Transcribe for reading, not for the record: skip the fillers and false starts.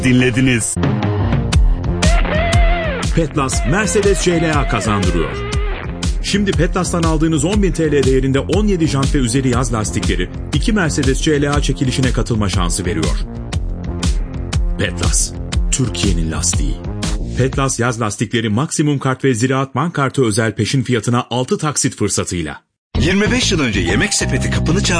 dinlediniz. Petlas, Mercedes CLA kazandırıyor. Şimdi Petlas'tan aldığınız 10.000 TL değerinde 17 jant ve üzeri yaz lastikleri 2 Mercedes CLA çekilişine katılma şansı veriyor. Petlas, Türkiye'nin lastiği. Petlas yaz lastikleri maksimum kart ve Ziraat Bank kartı özel peşin fiyatına 6 taksit fırsatıyla. 25 yıl önce Yemek Sepeti kapını çaldı.